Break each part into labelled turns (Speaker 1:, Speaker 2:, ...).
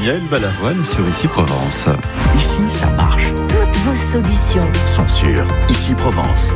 Speaker 1: Yael Balavoine sur Ici Provence.
Speaker 2: Ici, ça marche.
Speaker 3: Toutes vos solutions
Speaker 2: Sont sur Ici Provence.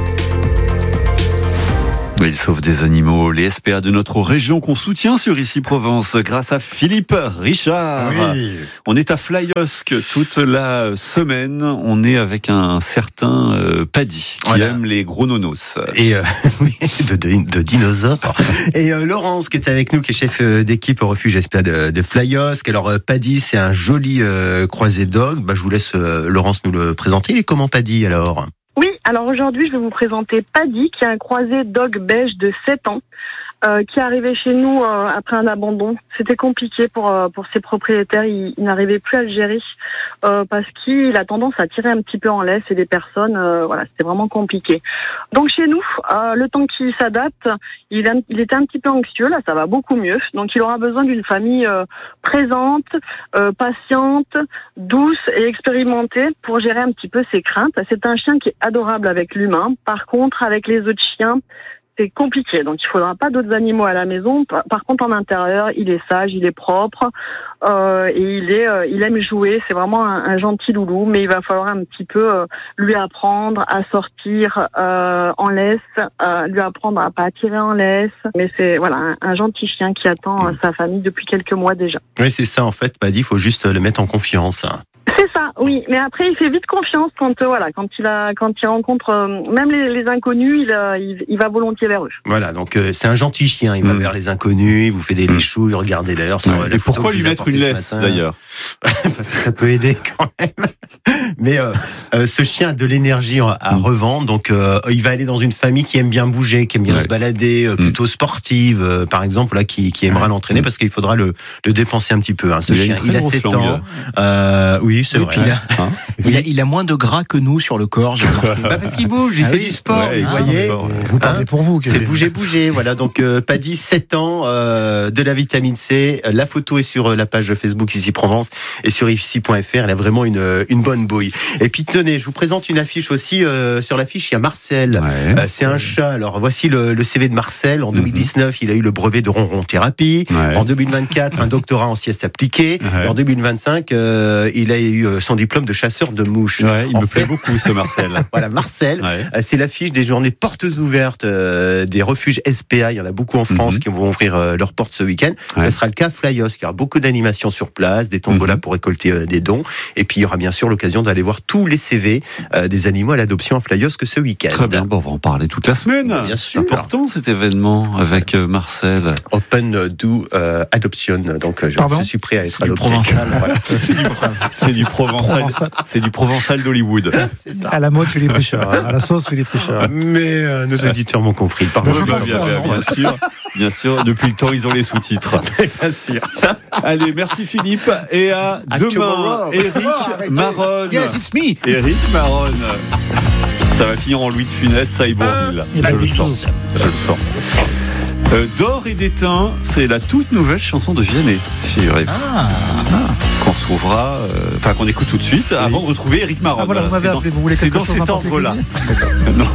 Speaker 1: Il sauve des animaux, les SPA de notre région qu'on soutient sur Ici Provence grâce à Philippe Richard.
Speaker 4: Oui.
Speaker 1: On est à Flyosque toute la semaine. On est avec un certain Paddy qui aime les gros nonos.
Speaker 4: Et oui, de dinosaures. Et Laurence qui est avec nous, qui est chef d'équipe au refuge SPA de Flyosque. Alors Paddy, c'est un joli croisé dog. Je vous laisse Laurence nous le présenter. Et comment Paddy alors ?
Speaker 5: Oui, alors aujourd'hui, je vais vous présenter Paddy, qui est un croisé dog belge de 7 ans, qui est arrivé chez nous après un abandon. C'était compliqué pour ses propriétaires, il n'arrivait plus à le gérer parce qu'il a tendance à tirer un petit peu en laisse et des personnes, c'était vraiment compliqué. Donc chez nous, le temps qu'il s'adapte, il était un petit peu anxieux, là ça va beaucoup mieux. Donc il aura besoin d'une famille présente, patiente, douce et expérimentée pour gérer un petit peu ses craintes. C'est un chien qui est adorable avec l'humain. Par contre, avec les autres chiens, c'est compliqué, donc il faudra pas d'autres animaux à la maison. Par contre, en intérieur, il est sage, il est propre, et il aime jouer. C'est vraiment un gentil loulou, mais il va falloir un petit peu lui apprendre à sortir en laisse, lui apprendre à pas tirer en laisse. Mais c'est un gentil chien qui attend sa famille depuis quelques mois déjà.
Speaker 4: Oui, c'est ça en fait, Paddy. Il faut juste le mettre en confiance.
Speaker 5: C'est ça, oui. Mais après, il fait vite confiance quand il rencontre même les inconnus, il va volontiers vers eux.
Speaker 4: Voilà, donc c'est un gentil chien. Il va vers les inconnus, il vous fait des léchouilles, regardez d'ailleurs.
Speaker 1: Et pourquoi lui mettre une laisse d'ailleurs ?
Speaker 4: Ça peut aider quand même. Mais ce chien a de l'énergie à revendre, donc il va aller dans une famille qui aime bien bouger, qui aime bien se balader, plutôt sportive, par exemple, là, qui aimera l'entraîner parce qu'il faudra le dépenser un petit peu. Ce chien, il a 7 ans. Oui, c'est vrai.
Speaker 2: Il a moins de gras que nous sur le corps. J'ai remarqué.
Speaker 4: Parce qu'il bouge, il fait du sport. Vous voyez,
Speaker 6: vous parlez pour vous.
Speaker 4: C'est bouger. Voilà, donc Paddy, 7 ans, de la vitamine C. La photo est sur la page Facebook Ici Provence et sur ici.fr. Elle a vraiment une bonne bouille. Et puis tenez, je vous présente une affiche aussi. Sur l'affiche, il y a Marcel. C'est un chat. Alors voici le CV de Marcel. En 2019, il a eu le brevet de ronron thérapie. En 2024, un doctorat en sieste appliquée. Et en 2025, il a eu son diplôme de chasseur de mouches.
Speaker 1: Il me plaît beaucoup ce Marcel.
Speaker 4: Voilà, Marcel. C'est l'affiche des journées portes ouvertes des refuges SPA. Il y en a beaucoup en France qui vont ouvrir leurs portes ce week-end. Ça sera le cas à Flyosque. Il y aura beaucoup d'animations sur place, des tombolas pour récolter des dons. Et puis il y aura bien sûr l'occasion d'aller voir tous les CV des animaux à l'adoption à Flyosque ce week-end.
Speaker 1: Très bien, on va en parler toute la semaine.
Speaker 4: Bien sûr.
Speaker 1: C'est important cet événement avec Marcel.
Speaker 4: Open Do Adoption. Donc je suis prêt à être adopté.
Speaker 2: Provençal.
Speaker 4: Voilà.
Speaker 1: C'est du provençal. C'est du provençal d'Hollywood.
Speaker 4: C'est ça.
Speaker 6: À la mode Philippe Richard, à la sauce Philippe Richard.
Speaker 4: Mais nos auditeurs m'ont compris. Pardon.
Speaker 1: Bien sûr. Depuis le temps, ils ont les sous-titres.
Speaker 4: Bien sûr.
Speaker 1: Allez, merci Philippe. Et à demain, Éric Maronne.
Speaker 2: Yes, it's me.
Speaker 1: Éric Maronne. Ça va finir en Louis de Funès, ça et Bourville. Je le sens. D'or et d'étain, c'est la toute nouvelle chanson de Vianney. Qu'on retrouvera, qu'on écoute tout de suite, avant de retrouver Éric Maronne.
Speaker 6: Voilà, vous m'avez appelé, vous voulez
Speaker 1: c'est
Speaker 6: quelque
Speaker 1: dans
Speaker 6: chose
Speaker 1: cet ordre-là.
Speaker 6: en particulier ?
Speaker 1: Non.